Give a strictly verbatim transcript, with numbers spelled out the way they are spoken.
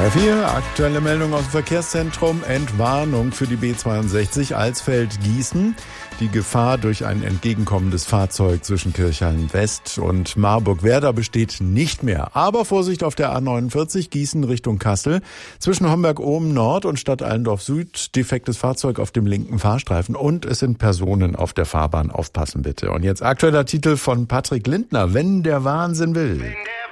R vier, aktuelle Meldung aus dem Verkehrszentrum. Entwarnung für die B zweiundsechzig Alsfeld-Gießen. Die Gefahr durch ein entgegenkommendes Fahrzeug zwischen Kirchhain West und Marburg-Werder besteht nicht mehr. Aber Vorsicht auf der A neunundvierzig, Gießen Richtung Kassel. Zwischen Homberg-Ohm Nord und Stadt Allendorf Süd defektes Fahrzeug auf dem linken Fahrstreifen. Und es sind Personen auf der Fahrbahn. Aufpassen bitte. Und jetzt aktueller Titel von Patrick Lindner. Wenn der Wahnsinn will.